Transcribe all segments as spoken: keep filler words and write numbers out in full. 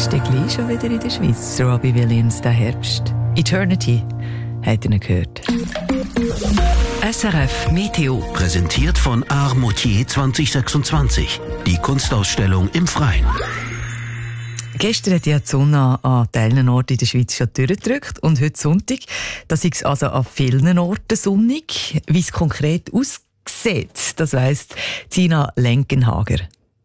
ist der gleich schon wieder in der Schweiz. Robbie Williams, der Herbst. Eternity, hat ihr gehört. S R F Meteo. Präsentiert von Art Moutier zwanzig sechsundzwanzig. Die Kunstausstellung im Freien. Gestern hat ja die Sonne an Teilen Orten in der Schweiz schon durchgedrückt und heute Sonntag. Das ist also an vielen Orten sonnig. Wie es konkret aussieht, das weiss Tina Lenkenhager.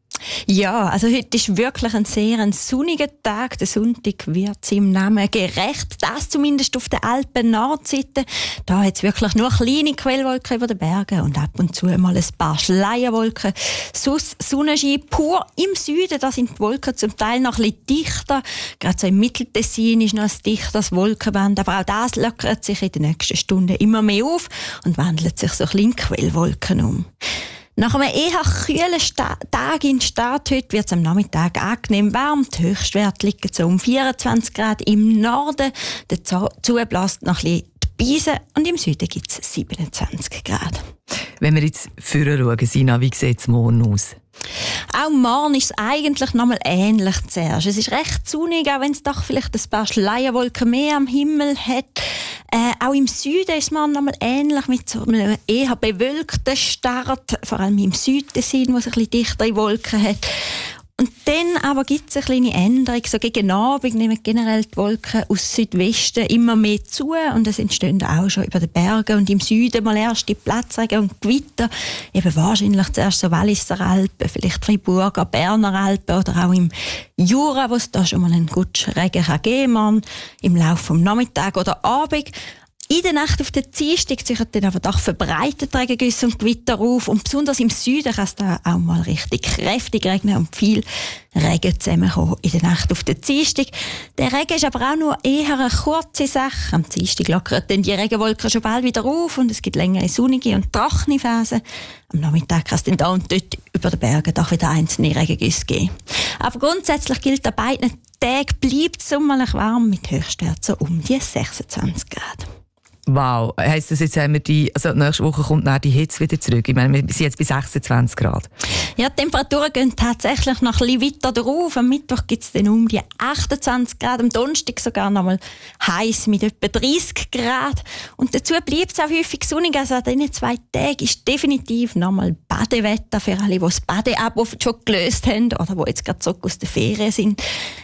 Ja, also heute ist wirklich ein sehr ein sonniger Tag. Der Sonntag wird seinem Namen gerecht. Das zumindest auf der Alpen-Nordseite. Da hat es wirklich nur kleine Quellwolken über den Bergen und ab und zu mal ein paar Schleierwolken. Sonst Sonnenschein pur im Süden. Da sind die Wolken zum Teil noch ein bisschen dichter. Gerade so im Mitteltessin ist noch ein dichteres Wolkenband. Aber auch das lockert sich in den nächsten Stunden immer mehr auf und wandelt sich so ein bisschen in Quellwolken um. Nach einem eher kühlen Sta- Tag in der Stadt heute wird es am Nachmittag angenehm warm. Die Höchstwerte liegen so um vierundzwanzig Grad im Norden. Dazu bläst noch ein bisschen die Beise und im Süden gibt es siebenundzwanzig Grad. Wenn wir jetzt vorher schauen, Sina, wie sieht es morgen aus? Auch morgen ist es eigentlich noch mal ähnlich zuerst. Es ist recht sonnig, auch wenn es doch vielleicht ein paar Schleierwolken mehr am Himmel hat. Äh, auch im Süden ist es morgen noch mal ähnlich, mit so einem eher bewölkten Start, vor allem im Südtessin, wo es ein bisschen dichtere Wolken hat. Und dann aber gibt es eine kleine Änderung. So gegen Abend nehmen generell die Wolken aus Südwesten immer mehr zu und es entstehen auch schon über den Bergen und im Süden mal erste Platzregen und Gewitter. Eben wahrscheinlich zuerst so Walliser Alpen, vielleicht Friburger, Berner Alpen oder auch im Jura, wo es da schon mal einen guten Regen kann geben kann, im Laufe des Nachmittags oder Abend. In der Nacht auf den Dienstag ziehen dann aber doch verbreitet Regengüsse und Gewitter auf. Und besonders im Süden kann es da auch mal richtig kräftig regnen und viel Regen zusammenkommen in der Nacht auf den Dienstag. Der Regen ist aber auch nur eher eine kurze Sache. Am Dienstag lockern dann die Regenwolken schon bald wieder auf und es gibt längere sonnige und trockene Phasen. Am Nachmittag kann es dann da und dort über den Bergen doch wieder einzelne Regengüsse geben. Aber grundsätzlich gilt an beiden Tagen bleibt es sommerlich warm mit Höchstwerten so um die sechsundzwanzig Grad. Wow, heisst das jetzt, haben wir die, also nächste Woche kommt dann die Hitze wieder zurück? Ich meine, wir sind jetzt bei sechsundzwanzig Grad. Ja, die Temperaturen gehen tatsächlich noch ein bisschen weiter drauf. Am Mittwoch gibt es dann um die achtundzwanzig Grad, am Donnerstag sogar noch mal heiß mit etwa dreißig Grad. Und dazu bleibt es auch häufig sonnig. Also an diesen zwei Tagen ist definitiv noch mal Badewetter für alle, die das Badeabo schon gelöst haben oder die jetzt gerade zurück aus der Ferien sind.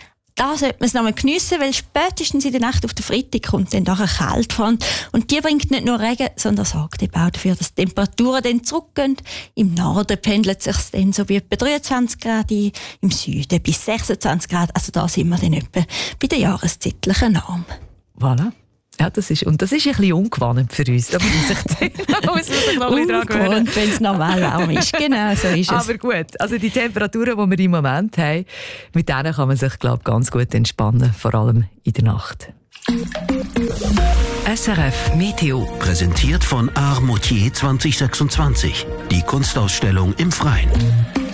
Da sollte man es noch mal geniessen, weil spätestens in der Nacht auf den Freitag kommt dann doch eine Kaltfront. Und die bringt nicht nur Regen, sondern sorgt eben auch dafür, dass die Temperaturen dann zurückgehen. Im Norden pendelt es sich dann so bei etwa dreiundzwanzig Grad ein, im Süden bis sechsundzwanzig Grad. Also da sind wir dann etwa bei der jahreszeitlichen Norm. Voilà. Ja, das ist, und das ist ein bisschen ungewohnt für uns. Da muss man sich, da muss man sich noch ein bisschen dran gewöhnen. Und wenn es normal warm ist, genau so ist es. Aber gut, also die Temperaturen, die wir im Moment haben, mit denen kann man sich, glaube ich, ganz gut entspannen, vor allem in der Nacht. S R F Meteo. Präsentiert von Art Moutier zwanzig sechsundzwanzig. Die Kunstausstellung im Freien.